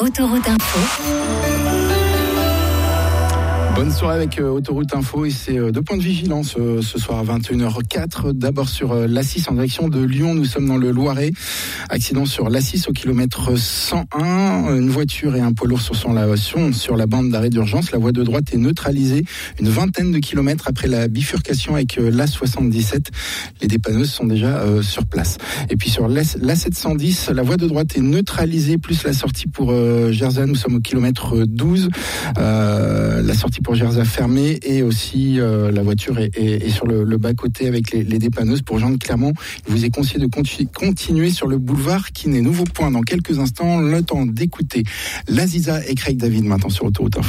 Autoroute Info. Bonne soirée avec Autoroute Info et c'est 2 points de vigilance ce soir à 21h04. D'abord sur l'A6 en direction de Lyon, nous sommes dans le Loiret. Accident sur l'A6 au kilomètre 101. Une voiture et un poids lourd sont sur la bande d'arrêt d'urgence. La voie de droite est neutralisée une vingtaine de kilomètres après la bifurcation avec l'A77. Les dépanneuses sont déjà sur place. Et puis sur l'A710, la voie de droite est neutralisée plus la sortie pour Gerza. Nous sommes au kilomètre 12. La sortie pour Gerza fermée et aussi la voiture est sur le bas-côté avec les dépanneuses. Pour Jean de Clermont, il vous est conseillé de continuer sur le boulevard Quinet. Nouveau point dans quelques instants, le temps d'écouter Laziza et Craig David maintenant sur Autoroute Info.